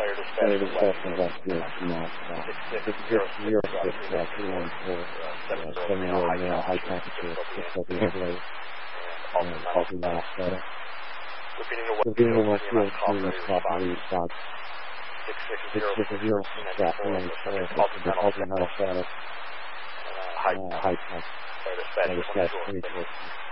Fire dispatch from West Field, Small, 6606, 214, 70 now, high temperature, difficulty overlay, and also last status. Repeating the West Field, Communist property, stock, 6606, 214, ultra metal status, high temperature, fire dispatch 24.